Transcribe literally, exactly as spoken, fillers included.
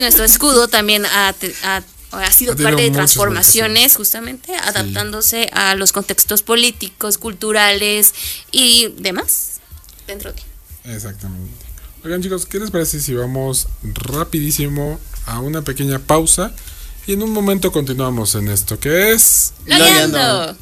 Nuestro escudo también ha, ha, ha sido Ha tenido parte de muchas transformaciones, justamente, adaptándose a los contextos políticos, culturales y demás dentro de. Exactamente. Oigan, chicos, ¿qué les parece si vamos rapidísimo a una pequeña pausa y en un momento continuamos en esto que es ¡Logueando!